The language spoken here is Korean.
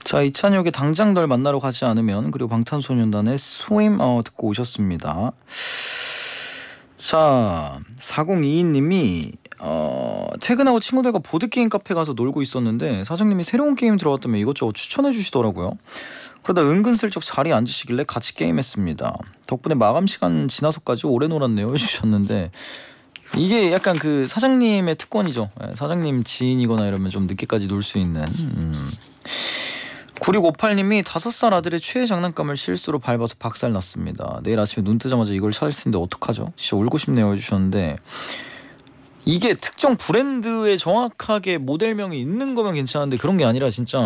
자, 이찬혁의 당장 널 만나러 가지 않으면, 그리고 방탄소년단의 Swim 듣고 오셨습니다. 자, 4022님이 퇴근하고 친구들과 보드게임 카페 가서 놀고 있었는데 사장님이 새로운 게임 들어왔다며 이것저것 추천해 주시더라고요. 그러다 은근슬쩍 자리에 앉으시길래 같이 게임했습니다. 덕분에 마감 시간 지나서까지 오래 놀았네요 해주셨는데, 이게 약간 그 사장님의 특권이죠. 사장님 지인이거나 이러면 좀 늦게까지 놀 수 있는. 9658님이 5살 아들의 최애 장난감을 실수로 밟아서 박살났습니다. 내일 아침에 눈 뜨자마자 이걸 찾을 텐데 어떡하죠? 진짜 울고 싶네요 해주셨는데, 이게 특정 브랜드에 정확하게 모델명이 있는 거면 괜찮은데 그런 게 아니라 진짜